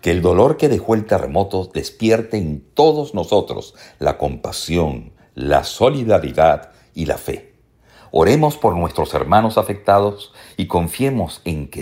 Que el dolor que dejó el terremoto despierte en todos nosotros la compasión, la solidaridad y la fe. Oremos por nuestros hermanos afectados y confiemos en que